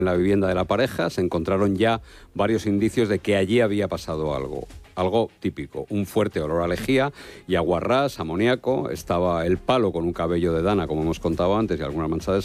En la vivienda de la pareja se encontraron ya varios indicios de que allí había pasado algo. Algo típico, un fuerte olor a lejía y aguarrás, amoníaco. Estaba el palo con un cabello de Dana, como hemos contado antes, y alguna mancha de